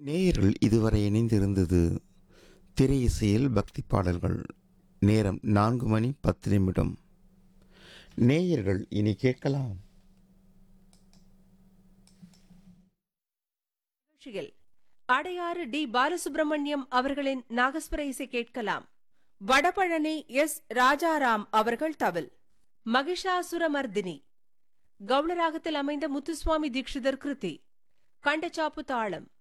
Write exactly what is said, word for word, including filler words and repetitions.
நேயர்கள் இதுவரை இணைந்திருந்தது திரை இசையில் பக்தி பாடல்கள். நேரம் நான்கு மணி பத்து நிமிடம். நேயர்கள் இனி கேட்கலாம். நிகழ்ச்சியில் அடையாறு டி பாலசுப்ரமணியம் அவர்களின் நாகஸ்வர இசை கேட்கலாம். வடபழனி எஸ் ராஜாராம் அவர்கள் தவில். மகிஷாசுரமர்தினி கவுளராகத்தில் அமைந்த முத்துசுவாமி தீட்சிதர் கிருதி. கண்டச்சாப்பு தாளம்.